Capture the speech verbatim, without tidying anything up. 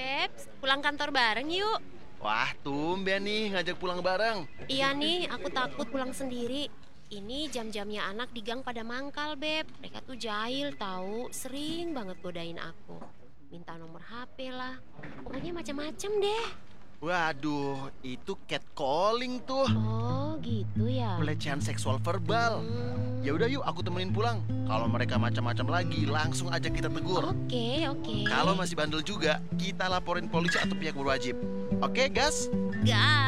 Beb, pulang kantor bareng yuk. Wah, tumben nih ngajak pulang bareng. Iya nih, aku takut pulang sendiri. Ini jam-jamnya anak di gang pada mangkal, Beb. Mereka tuh jahil tahu, sering banget godain aku. Minta nomor H P lah. Pokoknya macam-macam deh. Waduh, itu catcalling tuh. Oh, gitu ya. Pelecehan seksual verbal. Hmm, Ya udah yuk, aku temenin pulang. Kalau mereka macam-macam lagi, langsung aja kita tegur. Oke, oke. Kalau masih bandel juga, kita laporin polisi atau pihak berwajib. Oke, gas? Gas.